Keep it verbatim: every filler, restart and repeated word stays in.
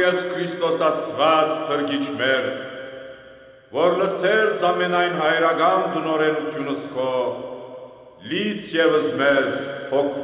ես Քրիստոս ասված փրկիչ մեր, որ լցեր զամենայն հայրական դնորենությունս քո, լից ևս մեզ հոգ